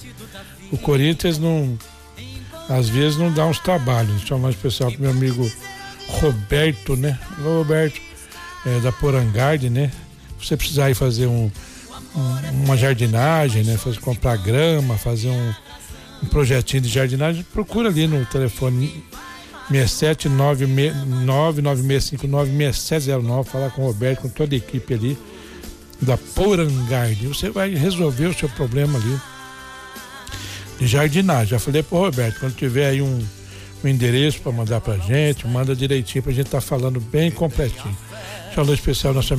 o Corinthians não, às vezes não dá uns trabalhos. Chamar especial pro meu amigo Roberto, né? Roberto, da Porangarde, né? Você precisar ir fazer uma jardinagem, né? Comprar grama, fazer um projetinho de jardinagem, procura ali no telefone 67996596709, falar com o Roberto, com toda a equipe ali da Porangarde. Você vai resolver o seu problema ali de jardinagem. Já falei pro Roberto, quando tiver aí um endereço para mandar pra gente, manda direitinho pra gente tá falando bem completinho. Alô especial nossa